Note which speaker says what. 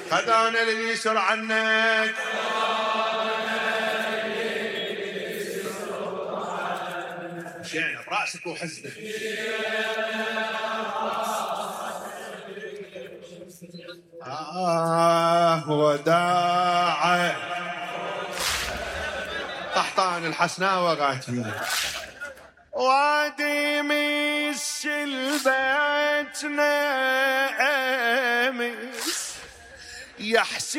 Speaker 1: خذانا لليسر عنك مشينا براسك وحزنك وداعا قحطان الحسناوة غاتمين وادي مس البيتنا أمس يحسن